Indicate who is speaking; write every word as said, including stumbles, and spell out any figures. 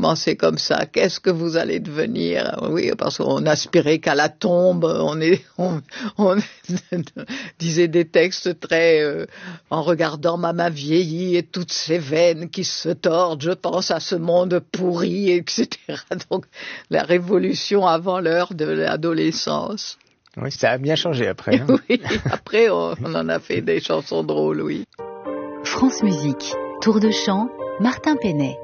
Speaker 1: commencer comme ça, qu'est-ce que vous allez devenir? Oui, parce qu'on n'aspirait qu'à la tombe, on, est, on, on disait des textes très... Euh, en regardant ma main vieillie et toutes ces veines qui se tordent, je pense à ce monde pourri, et cetera. Donc la révolution avant l'heure de l'adolescence.
Speaker 2: Oui, ça a bien changé après. Hein.
Speaker 1: Oui, après on, on en a fait des chansons drôles, oui.
Speaker 3: France Musique, Tour de chant, Martin Penet.